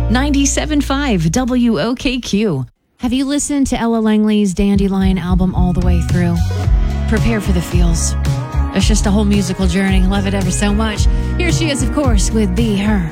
97.5 WOKQ. Have you listened to Ella Langley's Dandelion album all the way through? Prepare for the feels. It's just a whole musical journey. Love it ever so much. Here she is, of course, with Be Her.